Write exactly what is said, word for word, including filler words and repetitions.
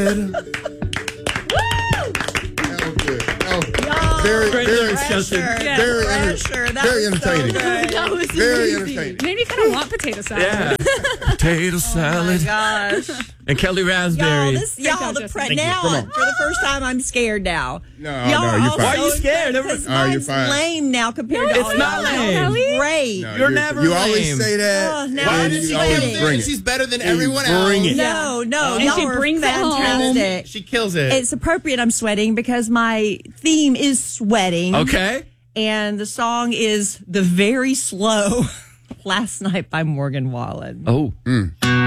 Very, very, Pressure. very, very, Pressure. That very was so entertaining. good. That was Very amazing. entertaining. Made me kind of want potato salad. Yeah. Potato Oh salad. my gosh. And Kelly Y'all, Raspberry. this, y'all, the pre- now, Come on. for the first time, I'm scared now. No, y'all no, are you're all fine. Why are you so scared? excited 'cause Oh, you're mine's fine. lame now compared to it's all not y'all. lame. Y'all are Great. No, You're never You lame. always say that. Oh, now and I'm you sweating. always bring it. She's better than And you everyone bring else. it. No, no, And y'all she are brings it home. fantastic. She kills it. It's appropriate I'm sweating because my theme is sweating. Okay. And the song is The Very Slow Last Night by Morgan Wallen. Oh. Mm.